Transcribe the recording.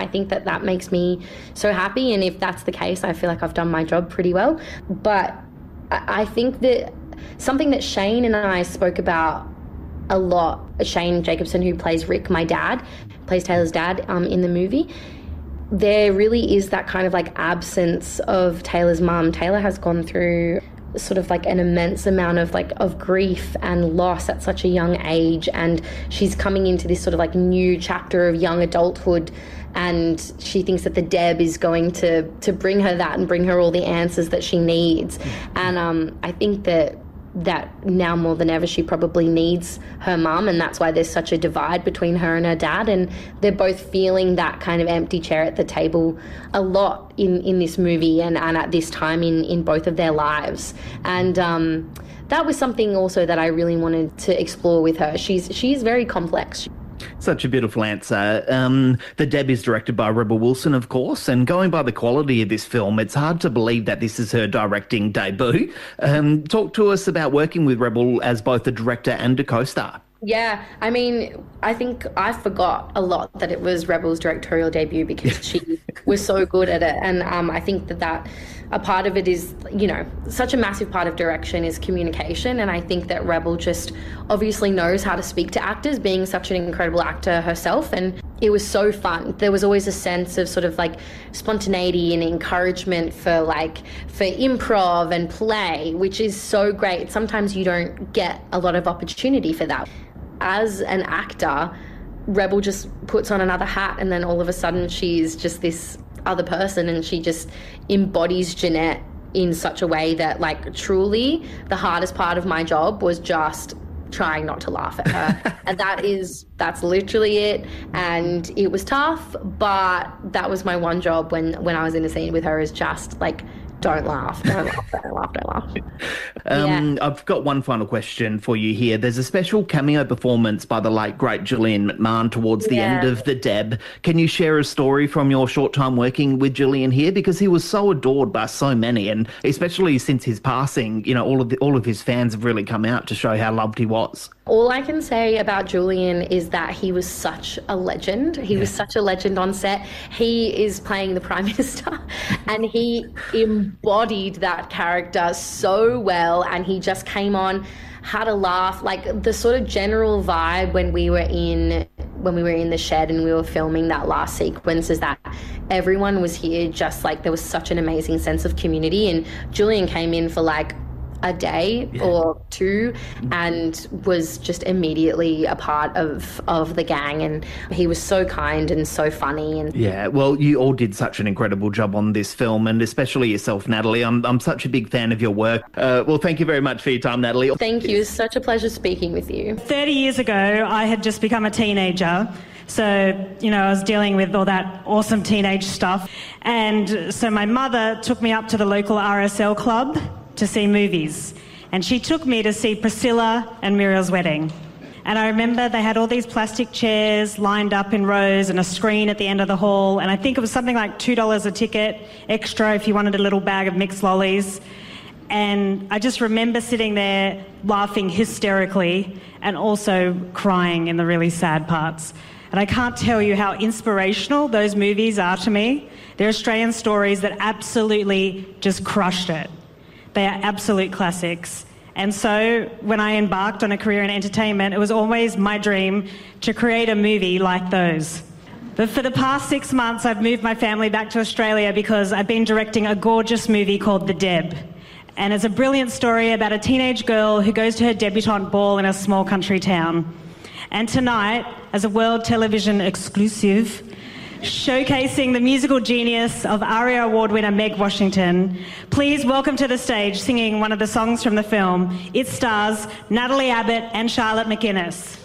I think that that makes me so happy, and if that's the case, I feel like I've done my job pretty well. But I think that something that Shane and I spoke about a lot, Shane Jacobson, who plays Rick, my dad, plays Taylor's dad in the movie, there really is that kind of like absence of Taylor's mum. Taylor has gone through sort of like an immense amount of grief and loss at such a young age, and she's coming into this sort of like new chapter of young adulthood, and she thinks that the Deb is going to bring her that and bring her all the answers that she needs. And I think that now more than ever she probably needs her mum, and that's why there's such a divide between her and her dad, and they're both feeling that kind of empty chair at the table a lot in this movie and at this time in both of their lives. And that was something also that I really wanted to explore with her. She's very complex. Such a beautiful answer. The Deb is directed by Rebel Wilson, of course, and going by the quality of this film, it's hard to believe that this is her directing debut. Talk to us about working with Rebel as both a director and a co-star. Yeah, I mean, I think I forgot a lot that it was Rebel's directorial debut because she was so good at it. And I think that a part of it is, you know, such a massive part of direction is communication. And I think that Rebel just obviously knows how to speak to actors, being such an incredible actor herself. And it was so fun. There was always a sense of sort of like spontaneity and encouragement for improv and play, which is so great. Sometimes you don't get a lot of opportunity for that. As an actor, Rebel just puts on another hat, and then all of a sudden she's just this other person, and she just embodies Jeanette in such a way that, like, truly the hardest part of my job was just trying not to laugh at her. And that's literally it. And it was tough, but that was my one job when I was in a scene with her, is just like, don't laugh. Yeah. I've got one final question for you here. There's a special cameo performance by the late, great Julian McMahon towards the end of The Deb. Can you share a story from your short time working with Julian here? Because he was so adored by so many, and especially since his passing, you know, all of his fans have really come out to show how loved he was. All I can say about Julian is that he was such a legend. He was such a legend on set. He is playing the Prime Minister, and he embodied that character so well, and he just came on, had a laugh. Like, the sort of general vibe when we were in the shed and we were filming that last sequence is that everyone was here, just like there was such an amazing sense of community. And Julian came in for like a day or two and was just immediately a part of the gang, and he was so kind and so funny. And yeah, well, you all did such an incredible job on this film, and especially yourself, Natalie. I'm such a big fan of your work. Well, thank you very much for your time, Natalie. Thank you. It's such a pleasure speaking with you. 30 years ago, I had just become a teenager. So, you know, I was dealing with all that awesome teenage stuff. And so my mother took me up to the local RSL club to see movies. And she took me to see Priscilla and Muriel's Wedding. And I remember they had all these plastic chairs lined up in rows and a screen at the end of the hall. And I think it was something like $2 a ticket, extra if you wanted a little bag of mixed lollies. And I just remember sitting there laughing hysterically and also crying in the really sad parts. And I can't tell you how inspirational those movies are to me. They're Australian stories that absolutely just crushed it. They are absolute classics. And so when I embarked on a career in entertainment, it was always my dream to create a movie like those. But for the past 6 months, I've moved my family back to Australia because I've been directing a gorgeous movie called The Deb. And it's a brilliant story about a teenage girl who goes to her debutante ball in a small country town. And tonight, as a World Television exclusive, showcasing the musical genius of ARIA Award winner Meg Washington, please welcome to the stage, singing one of the songs from the film, it stars Natalie Abbott and Charlotte McInnes.